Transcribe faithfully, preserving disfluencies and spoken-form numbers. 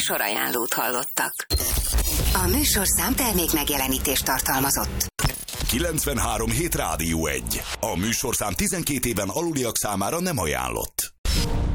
Műsorajánlót hallottak. A műsorszám termék megjelenítést tartalmazott. kilencvenhárom hét Rádió egy. A műsorszám tizenkét éven aluliak számára nem ajánlott.